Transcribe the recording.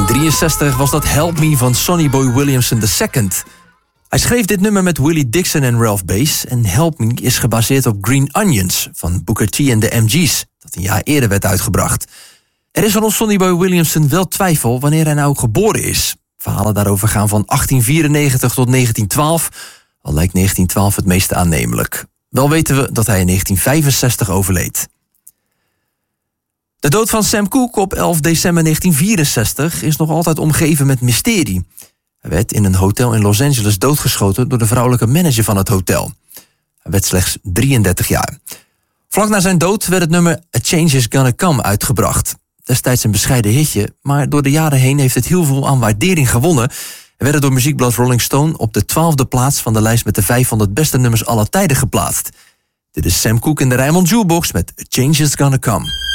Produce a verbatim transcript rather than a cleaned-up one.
drieënzestig was dat Help Me van Sonny Boy Williamson de second. Hij schreef dit nummer met Willie Dixon en Ralph Bass en Help Me is gebaseerd op Green Onions van Booker T en de M G's, dat een jaar eerder werd uitgebracht. Er is rond Sonny Boy Williamson wel twijfel wanneer hij nou geboren is. Verhalen daarover gaan van achttien vierennegentig tot negentien twaalf, al lijkt negentien twaalf het meest aannemelijk. Wel weten we dat hij in negentien vijfenzestig overleed. De dood van Sam Cooke op elf december negentien vierenzestig is nog altijd omgeven met mysterie. Hij werd in een hotel in Los Angeles doodgeschoten door de vrouwelijke manager van het hotel. Hij werd slechts drieëndertig jaar. Vlak na zijn dood werd het nummer A Change Is Gonna Come uitgebracht. Destijds een bescheiden hitje, maar door de jaren heen heeft het heel veel aan waardering gewonnen en werd het door muziekblad Rolling Stone op de twaalfde plaats van de lijst met de vijfhonderd beste nummers aller tijden geplaatst. Dit is Sam Cooke in de Rijnmond Jukebox met A Change Is Gonna Come.